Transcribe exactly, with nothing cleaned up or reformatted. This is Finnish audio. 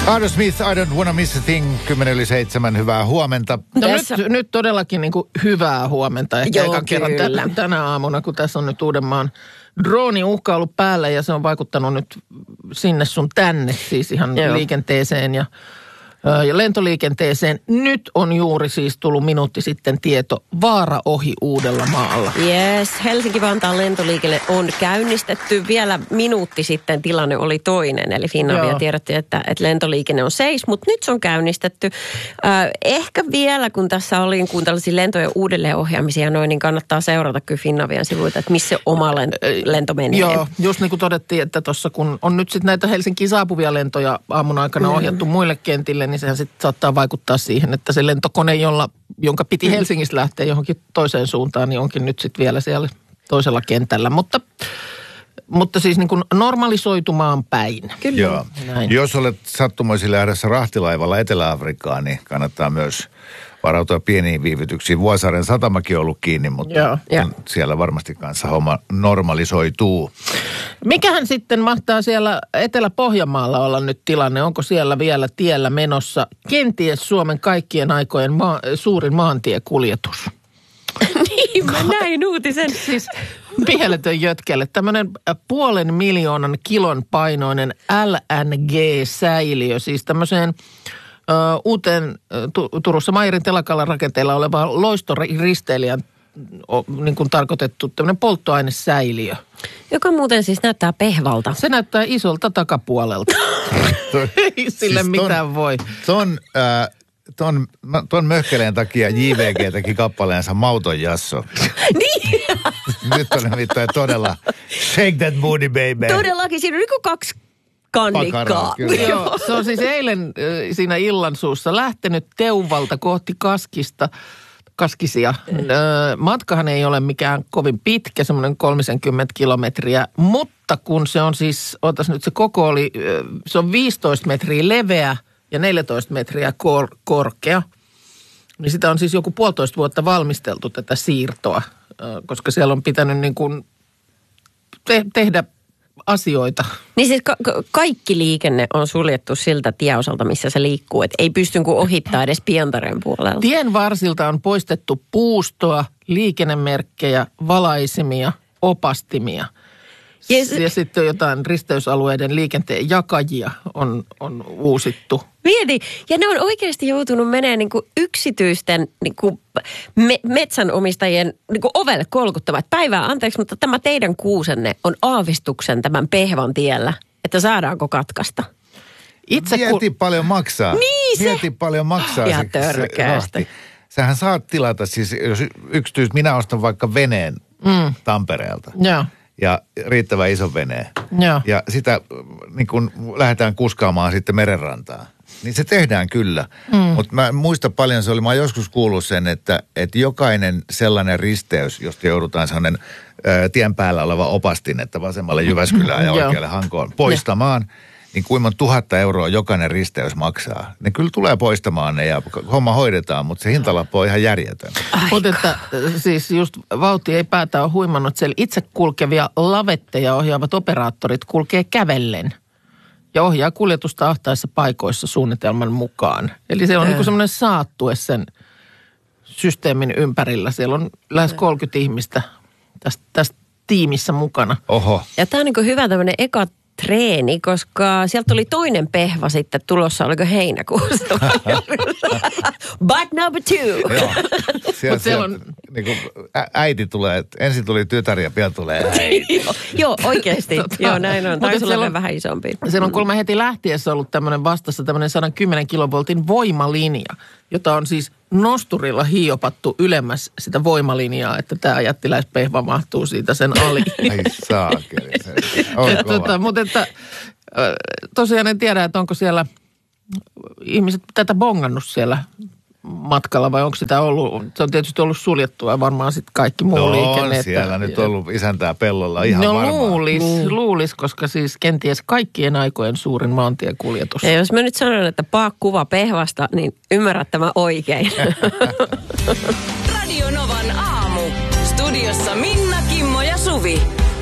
Adam Smith, I don't wanna miss a thing, kymmenen yli seitsemän, hyvää huomenta. No nyt, nyt todellakin niin kuin hyvää huomenta. Ehkä Joo, ekan kerran tänä, tänä aamuna, kun tässä on nyt Uudenmaan drooni-uhka ollut päällä ja se on vaikuttanut nyt sinne sun tänne, siis ihan Joo. liikenteeseen ja, ja lentoliikenteeseen. Nyt on juuri siis tullut minuutti sitten tieto, vaara ohi Uudellamaalla. Yes, Helsinki-Vantaan lentoliikenne on käynnistetty. Vielä minuutti sitten tilanne oli toinen, eli Finavia Joo. tiedotti, että, että lentoliikenne on seis, mutta nyt se on käynnistetty. Äh, ehkä vielä, kun tässä oli kun tällaisia lentojen uudelleenohjaamisia noin, niin kannattaa seurata kyllä Finavian sivuilta, että missä se oma lento menee. Joo, just niin kuin todettiin, että tuossa kun on nyt sitten näitä Helsinkiin saapuvia lentoja aamun aikana mm. ohjattu muille kentille, niin sehän sitten saattaa vaikuttaa siihen, että se lentokone, jolla, jonka piti Helsingistä lähteä johonkin toiseen suuntaan, niin onkin nyt sitten vielä siellä toisella kentällä. Mutta, mutta siis niin kuin normalisoitumaan päin. Kyllä. Joo. Näin. Jos olet sattumoisin lähdössä rahtilaivalla Etelä-Afrikkaan, niin kannattaa myös varautua pieniin viivytyksiin. Vuosaaren satamakin on ollut kiinni, mutta Joo. siellä varmasti kanssa homma normalisoituu. Mikähän sitten mahtaa siellä Etelä-Pohjanmaalla olla nyt tilanne? Onko siellä vielä tiellä menossa kenties Suomen kaikkien aikojen maa, suurin maantiekuljetus? Niin, mä näin uutisen. Siis mieletön jötkelle. Tämmöinen puolen miljoonan kilon painoinen L N G-säiliö, siis tämmöiseen ö, uuteen tu, Turussa Mairin telakalla rakenteella oleva loistoristeilijän o, niin kuin tarkoitettu tämmöinen polttoainesäiliö. Joka muuten siis näyttää pehvalta. Se näyttää isolta takapuolelta. Ei sille siis mitään ton, voi. Ton, äh, ton, ton möhkeleen takia J V G teki kappaleensa Mauton Jasso. Niin! Nyt on nimittäin todella shake that booty baby. Todellakin, siinä on niin kuin kaksi kannikkaa. Pakaraa, Joo, se on siis eilen äh, siinä illansuussa lähtenyt Teuvalta kohti Kaskista. Kaskisia. Matkahan ei ole mikään kovin pitkä, semmoinen kolmekymmentä kilometriä, mutta kun se on siis, otas nyt se koko oli, se on viisitoista metriä leveä ja neljätoista metriä kor- korkea, niin sitä on siis joku puolitoista vuotta valmisteltu tätä siirtoa, koska siellä on pitänyt niin kuin te- tehdä asioita. Niin siis ka- ka- kaikki liikenne on suljettu siltä tieosalta, missä se liikkuu, että ei pysty kuin ohittaa edes Pientaren puolella. Tien varsilta on poistettu puustoa, liikennemerkkejä, valaisimia, opastimia. Yes. Ja sitten jotain risteysalueiden liikenteen jakajia on, on uusittu. Mieti, ja ne on oikeasti joutunut menemään niin kuin yksityisten niin kuin me, metsänomistajien niin kuin ovelle kolkuttamaan. Päivää, anteeksi, mutta tämä teidän kuusenne on aavistuksen tämän pehvan tiellä, että saadaanko katkaista. Itse Mieti ku... paljon maksaa. Niin se. Mieti paljon maksaa ja se, törkeästi. se Sähän saat tilata siis, jos yksityis, minä ostan vaikka veneen mm. Tampereelta. Joo. Ja riittävän iso veneen. Joo. Ja sitä niin kun lähdetään kuskaamaan sitten merenrantaan. Niin se tehdään kyllä. Mm. Mutta mä muistan paljon, se oli, mä oon joskus kuullut sen, että, että jokainen sellainen risteys, josta joudutaan sellainen ää, tien päällä oleva opastin, että vasemmalle Jyväskylään ja oikealle Hankoon poistamaan, niin kuinka tuhatta euroa jokainen risteys maksaa. Ne kyllä tulee poistamaan ne ja homma hoidetaan, mutta se hintalappu on ihan järjetön. Mutta että siis just vauhti ei päätä ole huimannut, siellä itse kulkevia lavetteja ohjaavat operaattorit kulkee kävellen ja ohjaa kuljetusta ahtaissa paikoissa suunnitelman mukaan. Eli se on niin kuin semmoinen saattue sen systeemin ympärillä. Siellä on lähes kolmekymmentä ihmistä tästä, tästä tiimissä mukana. Oho. Ja tämä on niin kuin hyvä tämmöinen eka treeni, koska sieltä oli toinen pehva sitten tulossa, oliko heinäkuussa? But number two. Joo. Siellä, siellä on... Niin kuin äiti tulee, ensin tuli tytär ja pian tulee äiti. joo, joo, oikeasti. tota, joo, näin on. Taisi olla vähän isompi. Siellä on kuulemma heti lähtiessä ollut tämmöinen vastassa tämmöinen sata kymmenen kilovoltin voimalinja, jota on siis nosturilla hiiopattu ylemmäs sitä voimalinjaa, että tämä jättiläispehva mahtuu siitä sen ali. Ai saakeli. tota, mutta että tosiaan en tiedä, että onko siellä ihmiset tätä bongannut siellä matkalla vai onko sitä ollut, se on tietysti ollut suljettua ja varmaan sitten kaikki muu no, liikenne. On siellä että, nyt ollut isäntää pellolla ihan no, varmaan. No luulis, luulis, koska siis kenties kaikkien aikojen suurin maantiekuljetus. Ja jos mä nyt sanon, että paa kuva pehvasta, niin ymmärrät tämä oikein. Radio Novan aamu. Studiossa Minna, Kimmo ja Suvi.